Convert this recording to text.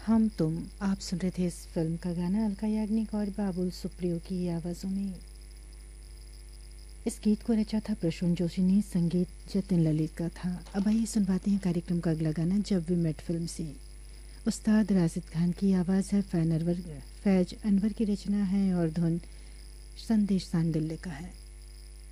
हम तुम आप सुन रहे थे इस फिल्म का गाना अलका याग्निक और बाबुल सुप्रियो की आवाज़ों में। इस गीत को रचा था प्रसून जोशी ने, संगीत जतिन ललित का था। अब आइए सुनवाते हैं कार्यक्रम का अगला गाना जब वी मेट फिल्म से। उस्ताद राशिद खान की आवाज़ है, फैज अनवर की रचना है और धुन संदेश सांदिल्य का है।